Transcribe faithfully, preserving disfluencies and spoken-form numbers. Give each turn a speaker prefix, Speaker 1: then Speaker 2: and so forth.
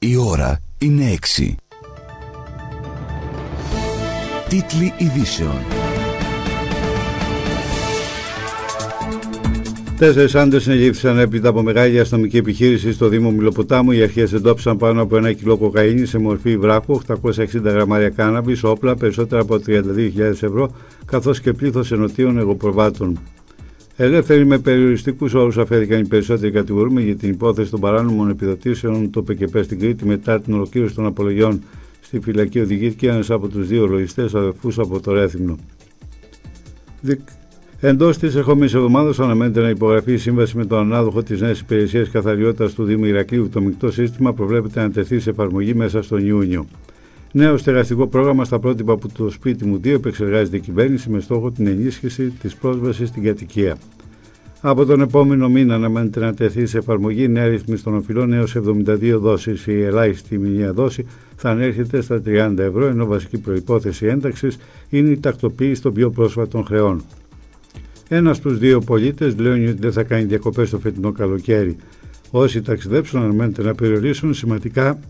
Speaker 1: Η ώρα είναι έξι. Τίτλοι ειδήσεων.
Speaker 2: Τέσσερις άντρες συνελήφθησαν έπειτα από μεγάλη αστυνομική επιχείρηση στο Δήμο Μιλοποτάμου. Οι αρχές εντόπισαν πάνω από ένα κιλό κοκαίνη σε μορφή βράχου, οκτακόσια εξήντα γραμμάρια κάναβης, όπλα, περισσότερα από τριάντα δύο χιλιάδες ευρώ, καθώς και πλήθος ενωτίων εγωπροβάτων. Ελεύθεροι με περιοριστικούς όρους αφέθηκαν οι περισσότεροι κατηγορούμενοι για την υπόθεση των παράνομων επιδοτήσεων του ΠΚΠ στην Κρήτη. Μετά την ολοκλήρωση των απολογιών στη φυλακή οδηγήθηκε ένας από τους δύο λογιστές αδελφούς από το Ρέθυμνο. Εντός της ερχόμενης εβδομάδας αναμένεται να υπογραφεί η σύμβαση με τον ανάδοχο της νέας υπηρεσίας καθαριότητας του Δήμου Ηρακλείου. Το μεικτό σύστημα προβλέπεται να τεθεί σε εφαρμογή μέσα στον Ιούνιο. Νέο στεγαστικό πρόγραμμα στα πρότυπα που το σπίτι μου δύο επεξεργάζεται η κυβέρνηση με στόχο την ενίσχυση της πρόσβασης στην κατοικία. Από τον επόμενο μήνα αναμένεται να τεθεί σε εφαρμογή νέα ρύθμιση των οφειλών έως εβδομήντα δύο δόσεις. Η ελάχιστη μηνιαία δόση θα ανέρχεται στα τριάντα ευρώ, ενώ βασική προϋπόθεση ένταξης είναι η τακτοποίηση των πιο πρόσφατων χρεών. Ένας στους δύο πολίτες δηλώνει ότι δεν θα κάνει διακοπές το φετινό καλοκαίρι. Όσοι ταξιδέψουν αναμένεται να περιορίσουν σημαντικά